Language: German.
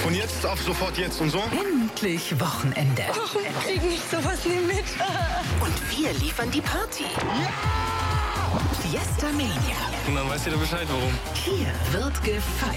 Und jetzt auf sofort jetzt und so? Endlich Wochenende. Warum krieg ich sowas nie mit? Und wir liefern die Party. Ja! Fiesta Mania. Und dann weißt du ja Bescheid, warum. Hier wird gefeiert.